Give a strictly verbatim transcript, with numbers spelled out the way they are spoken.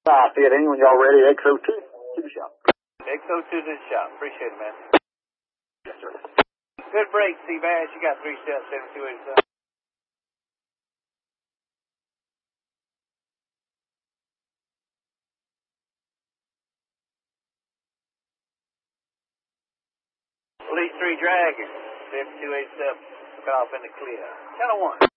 I'll see it in when y'all ready. X O two to the shop. X O two to the shop. Appreciate it, man. Yes, sir. Good break, Seabass. You got three steps, seventy-two eighty-seven. Police three Dragon, seventy-two eighty-seven. Took off in the clear. ten oh one.